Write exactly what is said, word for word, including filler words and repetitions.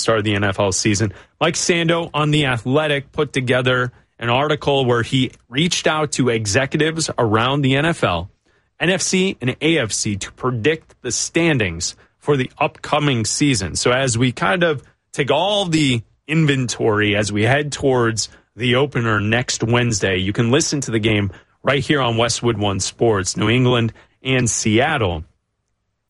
start of the N F L season. Mike Sando on The Athletic put together an article where he reached out to executives around the N F L, N F C and A F C, to predict the standings for the upcoming season. So as we kind of take all the inventory as we head towards the opener next Wednesday, you can listen to the game right here on Westwood One Sports, New England and Seattle.